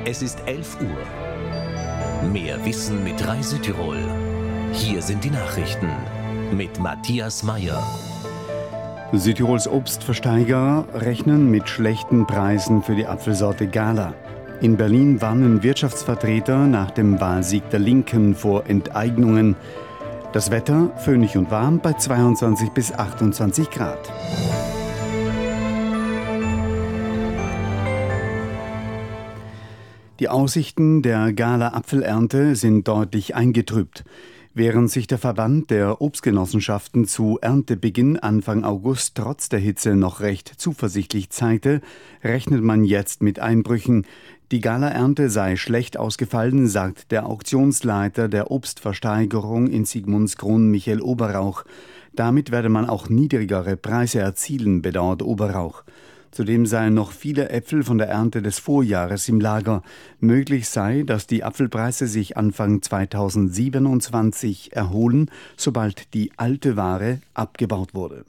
Es ist 11 Uhr. Mehr Wissen mit Rai Südtirol. Hier sind die Nachrichten mit Matthias Meyer. Südtirols Obstversteigerer rechnen mit schlechten Preisen für die Apfelsorte Gala. In Berlin warnen Wirtschaftsvertreter nach dem Wahlsieg der Linken vor Enteignungen. Das Wetter föhnig und warm bei 22 bis 28 Grad. Die Aussichten der Gala-Apfelernte sind deutlich eingetrübt. Während sich der Verband der Obstgenossenschaften zu Erntebeginn Anfang August trotz der Hitze noch recht zuversichtlich zeigte, rechnet man jetzt mit Einbrüchen. Die Gala-Ernte sei schlecht ausgefallen, sagt der Auktionsleiter der Obstversteigerung in Sigmundskron, Michael Oberrauch. Damit werde man auch niedrigere Preise erzielen, bedauert Oberrauch. Zudem seien noch viele Äpfel von der Ernte des Vorjahres im Lager. Möglich sei, dass die Apfelpreise sich Anfang 2027 erholen, sobald die alte Ware abgebaut wurde.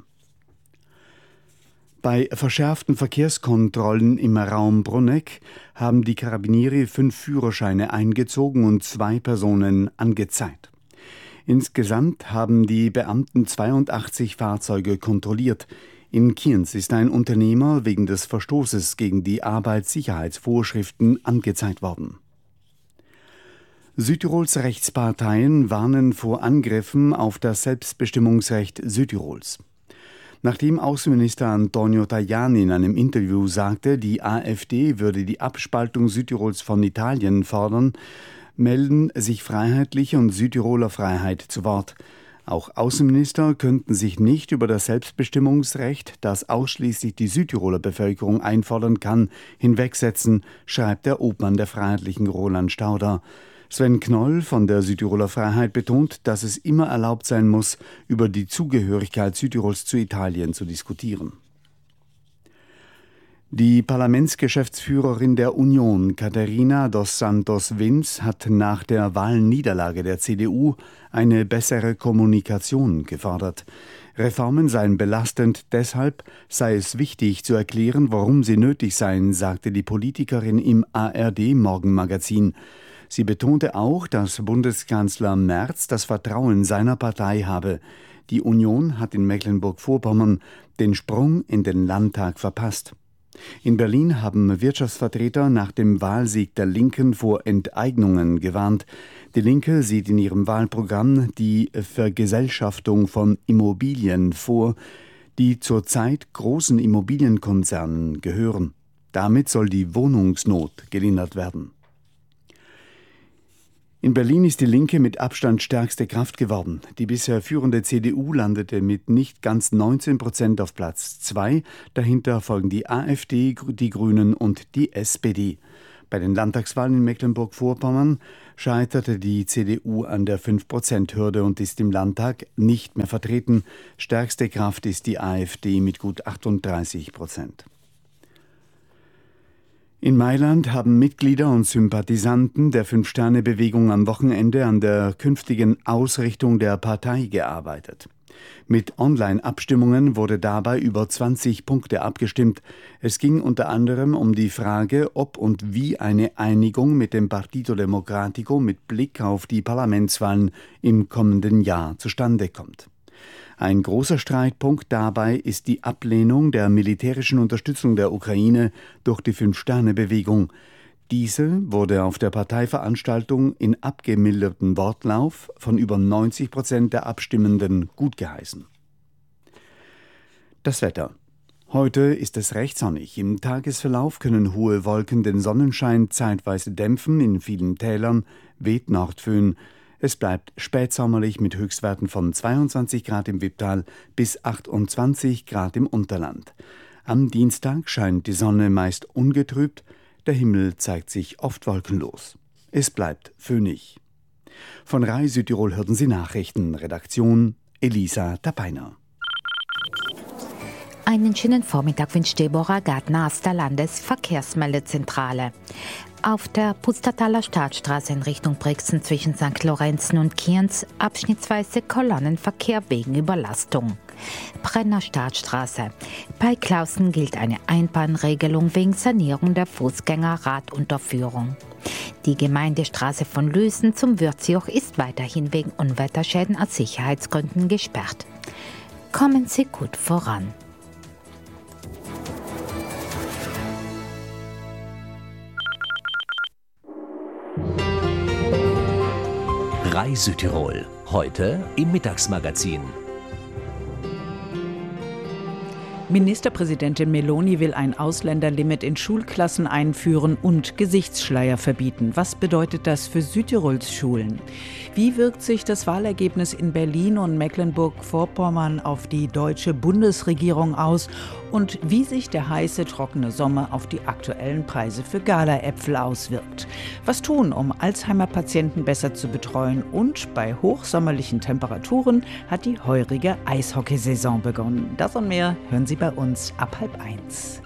Bei verschärften Verkehrskontrollen im Raum Bruneck haben die Karabinieri 5 Führerscheine eingezogen und 2 Personen angezeigt. Insgesamt haben die Beamten 82 Fahrzeuge kontrolliert. In Kienz ist ein Unternehmer wegen des Verstoßes gegen die Arbeitssicherheitsvorschriften angezeigt worden. Südtirols Rechtsparteien warnen vor Angriffen auf das Selbstbestimmungsrecht Südtirols. Nachdem Außenminister Antonio Tajani in einem Interview sagte, die AfD würde die Abspaltung Südtirols von Italien fordern, melden sich Freiheitliche und Südtiroler Freiheit zu Wort. Auch Außenminister könnten sich nicht über das Selbstbestimmungsrecht, das ausschließlich die Südtiroler Bevölkerung einfordern kann, hinwegsetzen, schreibt der Obmann der Freiheitlichen Roland Stauder. Sven Knoll von der Südtiroler Freiheit betont, dass es immer erlaubt sein muss, über die Zugehörigkeit Südtirols zu Italien zu diskutieren. Die Parlamentsgeschäftsführerin der Union, Caterina dos Santos Vins, hat nach der Wahlniederlage der CDU eine bessere Kommunikation gefordert. Reformen seien belastend, deshalb sei es wichtig zu erklären, warum sie nötig seien, sagte die Politikerin im ARD-Morgenmagazin. Sie betonte auch, dass Bundeskanzler Merz das Vertrauen seiner Partei habe. Die Union hat in Mecklenburg-Vorpommern den Sprung in den Landtag verpasst. In Berlin haben Wirtschaftsvertreter nach dem Wahlsieg der Linken vor Enteignungen gewarnt. Die Linke sieht in ihrem Wahlprogramm die Vergesellschaftung von Immobilien vor, die zurzeit großen Immobilienkonzernen gehören. Damit soll die Wohnungsnot gelindert werden. In Berlin ist die Linke mit Abstand stärkste Kraft geworden. Die bisher führende CDU landete mit nicht ganz 19% auf Platz 2. Dahinter folgen die AfD, die Grünen und die SPD. Bei den Landtagswahlen in Mecklenburg-Vorpommern scheiterte die CDU an der 5%-Hürde und ist im Landtag nicht mehr vertreten. Stärkste Kraft ist die AfD mit gut 38%. In Mailand haben Mitglieder und Sympathisanten der Fünf-Sterne-Bewegung am Wochenende an der künftigen Ausrichtung der Partei gearbeitet. Mit Online-Abstimmungen wurde dabei über 20 Punkte abgestimmt. Es ging unter anderem um die Frage, ob und wie eine Einigung mit dem Partito Democratico mit Blick auf die Parlamentswahlen im kommenden Jahr zustande kommt. Ein großer Streitpunkt dabei ist die Ablehnung der militärischen Unterstützung der Ukraine durch die Fünf-Sterne-Bewegung. Diese wurde auf der Parteiveranstaltung in abgemildertem Wortlauf von über 90% der Abstimmenden gutgeheißen. Das Wetter. Heute ist es recht sonnig. Im Tagesverlauf können hohe Wolken den Sonnenschein zeitweise dämpfen. In vielen Tälern weht Nordföhn. Es bleibt spätsommerlich mit Höchstwerten von 22 Grad im Wipptal bis 28 Grad im Unterland. Am Dienstag scheint die Sonne meist ungetrübt, der Himmel zeigt sich oft wolkenlos. Es bleibt föhnig. Von Rai Südtirol hörten Sie Nachrichten. Redaktion Elisa Tapeiner. Einen schönen Vormittag wünscht Deborah Gartner aus der Landesverkehrsmeldezentrale. Auf der Pustertaler Stadtstraße in Richtung Brixen zwischen St. Lorenzen und Kienz abschnittsweise Kolonnenverkehr wegen Überlastung. Brenner Staatsstraße. Bei Clausen gilt eine Einbahnregelung wegen Sanierung der Fußgängerradunterführung. Die Gemeindestraße von Lüsen zum Würzjoch ist weiterhin wegen Unwetterschäden aus Sicherheitsgründen gesperrt. Kommen Sie gut voran. RAI Südtirol. Heute im Mittagsmagazin. Ministerpräsidentin Meloni will ein Ausländerlimit in Schulklassen einführen und Gesichtsschleier verbieten. Was bedeutet das für Südtirols Schulen? Wie wirkt sich das Wahlergebnis in Berlin und Mecklenburg-Vorpommern auf die deutsche Bundesregierung aus? Und wie sich der heiße, trockene Sommer auf die aktuellen Preise für Galaäpfel auswirkt? Was tun, um Alzheimer-Patienten besser zu betreuen? Und bei hochsommerlichen Temperaturen hat die heurige Eishockeysaison begonnen. Das und mehr hören Sie bei uns ab 12:30.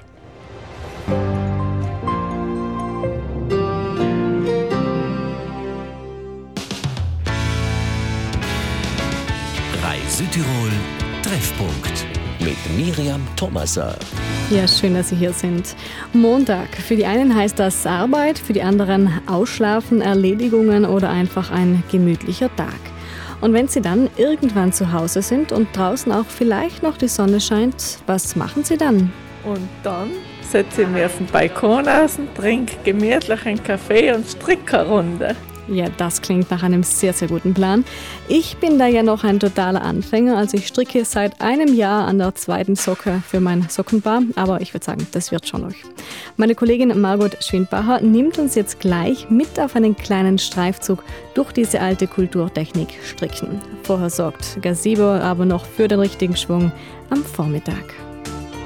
RAI Südtirol Treffpunkt mit Miriam Thomaser. Ja, schön, dass Sie hier sind. Montag. Für die einen heißt das Arbeit, für die anderen Ausschlafen, Erledigungen oder einfach ein gemütlicher Tag. Und wenn Sie dann irgendwann zu Hause sind und draußen auch vielleicht noch die Sonne scheint, was machen Sie dann? Und dann setze ich mich auf den Balkon aus und trinke gemütlich einen Kaffee und stricke eine Runde. Ja, das klingt nach einem sehr, sehr guten Plan. Ich bin da ja noch ein totaler Anfänger, also ich stricke seit einem Jahr an der zweiten Socke für mein Sockenpaar, aber ich würde sagen, das wird schon noch. Meine Kollegin Margot Schwindbacher nimmt uns jetzt gleich mit auf einen kleinen Streifzug durch diese alte Kulturtechnik Stricken. Vorher sorgt Gazebo aber noch für den richtigen Schwung am Vormittag.